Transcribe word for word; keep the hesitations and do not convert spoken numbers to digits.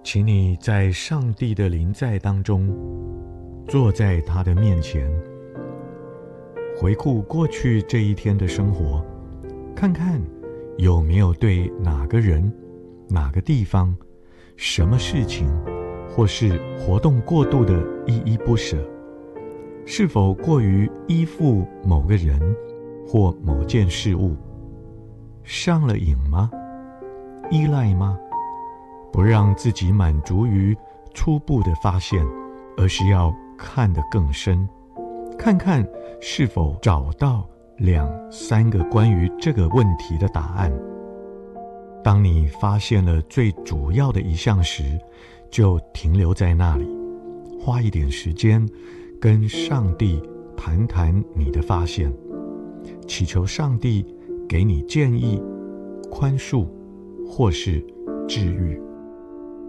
请你在上帝的临在当中，坐在他的面前，回顾过去这一天的生活，看看有没有对哪个人、哪个地方、什么事情，或是活动过度的依依不舍，是否过于依附某个人或某件事物，上了瘾吗？依赖吗？不让自己满足于初步的发现，而是要看得更深，看看是否找到两三个关于这个问题的答案。当你发现了最主要的一项时，就停留在那里，花一点时间跟上帝谈谈你的发现，祈求上帝给你建议、宽恕或是治愈。